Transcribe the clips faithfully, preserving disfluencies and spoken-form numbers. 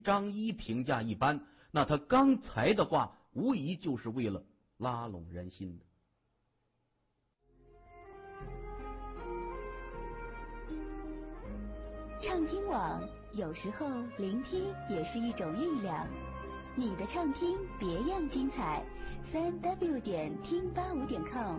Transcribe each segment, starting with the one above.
张一评价一般，那他刚才的话无疑就是为了拉拢人心的。 畅听网，有时候聆听也是一种力量。你的畅听别样精彩，三 w 点听八五点 com。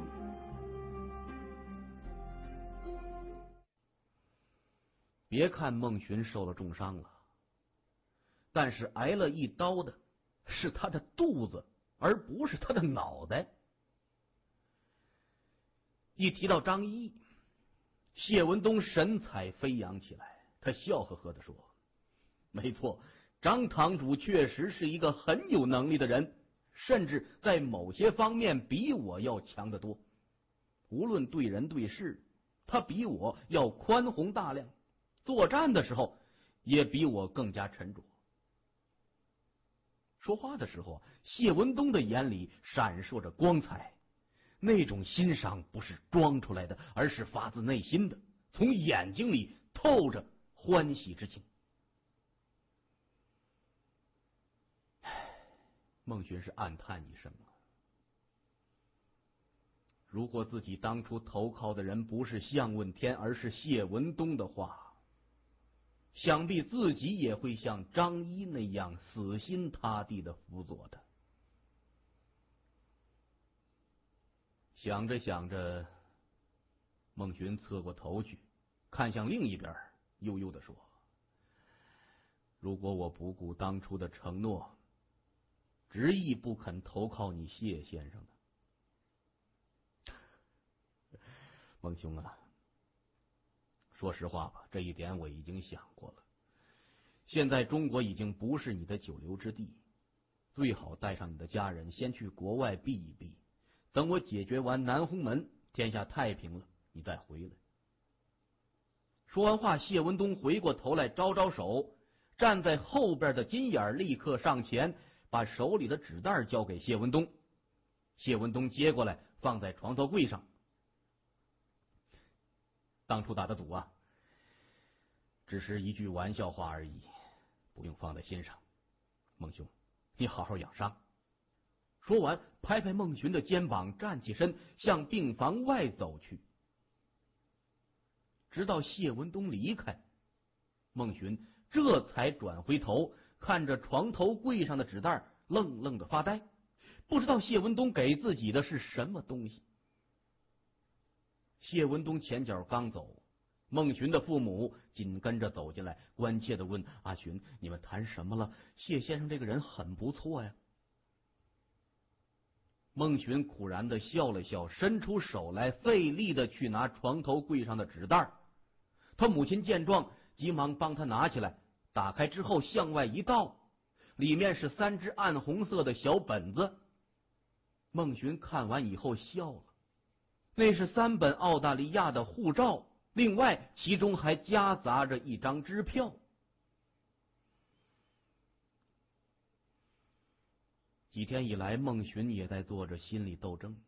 别看孟寻受了重伤了，但是挨了一刀的是他的肚子，而不是他的脑袋。一提到张一，谢文东神采飞扬起来。他笑呵呵地说：“没错，张堂主确实是一个很有能力的人，甚至在某些方面比我要强得多。无论对人对事，他比我要宽宏大量，作战的时候也比我更加沉着。”说话的时候，谢文东的眼里闪烁着光彩，那种欣赏不是装出来的，而是发自内心的，从眼睛里透着欢喜之情。孟寻是暗叹一声了，如果自己当初投靠的人不是向问天，而是谢文东的话，想必自己也会像张一那样死心塌地的辅佐的。想着想着，孟寻侧过头去，看向另一边，悠悠地说：“如果我不顾当初的承诺，执意不肯投靠你谢先生呢？”孟兄啊，说实话吧，这一点我已经想过了。现在中国已经不是你的久留之地，最好带上你的家人先去国外避一避，等我解决完南鸿门，天下太平了，你再回来。说完话，谢文东回过头来招招手，站在后边的金眼立刻上前，把手里的纸袋交给谢文东。谢文东接过来，放在床头柜上。当初打的赌啊，只是一句玩笑话而已，不用放在心上。孟兄，你好好养伤。说完，拍拍孟寻的肩膀，站起身向病房外走去。直到谢文东离开，孟寻这才转回头，看着床头柜上的纸袋，愣愣的发呆，不知道谢文东给自己的是什么东西。谢文东前脚刚走，孟寻的父母紧跟着走进来，关切的问：“阿寻，你们谈什么了？谢先生这个人很不错呀。”孟寻苦然的笑了笑，伸出手来，费力的去拿床头柜上的纸袋。他母亲见状，急忙帮他拿起来，打开之后向外一倒，里面是三只暗红色的小本子。孟寻看完以后笑了，那是三本澳大利亚的护照，另外其中还夹杂着一张支票。几天以来，孟寻也在做着心理斗争，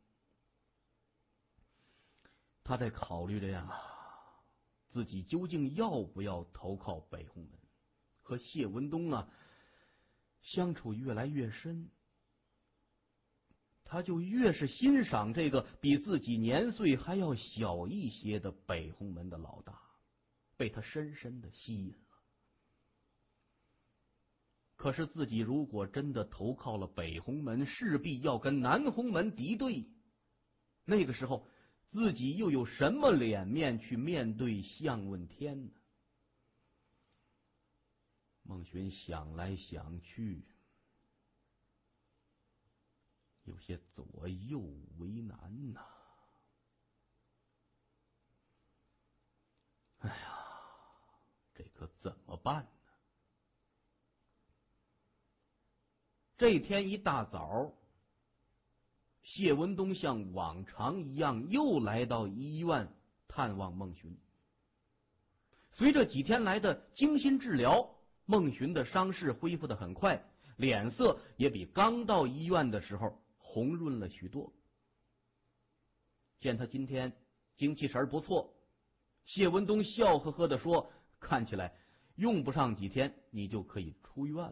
他在考虑着呀，自己究竟要不要投靠北鸿门。和谢文东啊相处越来越深，他就越是欣赏这个比自己年岁还要小一些的北鸿门的老大，被他深深的吸引了。可是自己如果真的投靠了北鸿门，势必要跟南鸿门敌对，那个时候自己又有什么脸面去面对向问天呢？孟寻想来想去，有些左右为难呐、啊。哎呀，这可怎么办呢？这天一大早，谢文东像往常一样又来到医院探望孟寻。随着几天来的精心治疗，孟寻的伤势恢复得很快，脸色也比刚到医院的时候红润了许多。见他今天精气神不错，谢文东笑呵呵地说：“看起来用不上几天，你就可以出院了。”